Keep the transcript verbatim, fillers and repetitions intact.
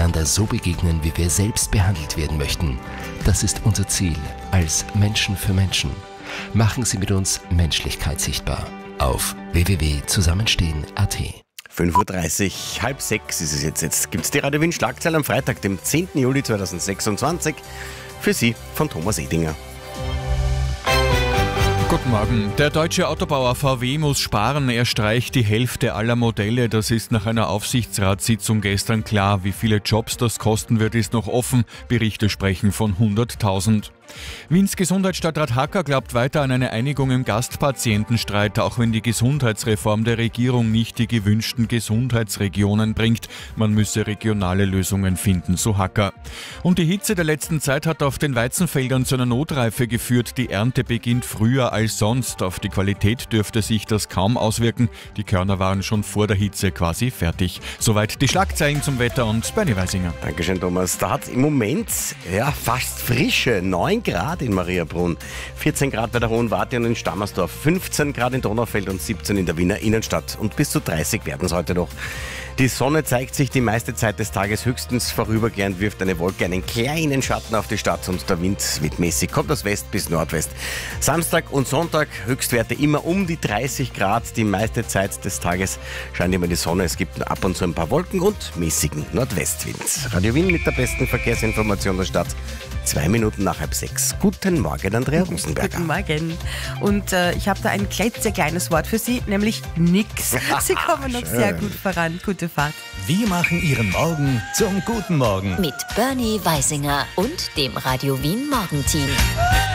einander so begegnen, wie wir selbst behandelt werden möchten. Das ist unser Ziel als Menschen für Menschen. Machen Sie mit uns Menschlichkeit sichtbar auf w w w punkt zusammenstehen punkt a t. fünf Uhr dreißig, halb sechs ist es jetzt. Jetzt gibt es die Radio Wien Schlagzeilen am Freitag, dem zehnten Juli zweitausendsechsundzwanzig. Für Sie von Thomas Edinger. Guten Morgen. Der deutsche Autobauer V W muss sparen. Er streicht die Hälfte aller Modelle. Das ist nach einer Aufsichtsratssitzung gestern klar. Wie viele Jobs das kosten wird, ist noch offen. Berichte sprechen von hunderttausend. Wiens Gesundheitsstadtrat Hacker glaubt weiter an eine Einigung im Gastpatientenstreit, auch wenn die Gesundheitsreform der Regierung nicht die gewünschten Gesundheitsregionen bringt. Man müsse regionale Lösungen finden, so Hacker. Und die Hitze der letzten Zeit hat auf den Weizenfeldern zu einer Notreife geführt. Die Ernte beginnt früher als sonst. Auf die Qualität dürfte sich das kaum auswirken. Die Körner waren schon vor der Hitze quasi fertig. Soweit die Schlagzeilen zum Wetter und Bernie Weisinger. Dankeschön, Thomas. Da hat im Moment ja, fast frische neun Grad in Mariabrunn, vierzehn Grad bei der Hohen Warte und in Stammersdorf, fünfzehn Grad in Donaufeld und siebzehn in der Wiener Innenstadt. Und bis zu dreißig werden es heute noch. Die Sonne zeigt sich die meiste Zeit des Tages höchstens vorübergehend, wirft eine Wolke einen kleinen Schatten auf die Stadt und der Wind weht mäßig, kommt aus West bis Nordwest. Samstag und Sonntag Höchstwerte immer um die dreißig Grad, die meiste Zeit des Tages scheint immer die Sonne, es gibt ab und zu ein paar Wolken und mäßigen Nordwestwind. Radio Wien mit der besten Verkehrsinformation der Stadt, zwei Minuten nach halb sechs. Guten Morgen, Andrea Rosenberger. Guten Morgen. Und äh, ich habe da ein klitzekleines Wort für Sie, nämlich nix. Sie kommen noch sehr gut voran. Gute Fahrt. Wir machen Ihren Morgen zum guten Morgen. Mit Bernie Weisinger und dem Radio Wien Morgenteam.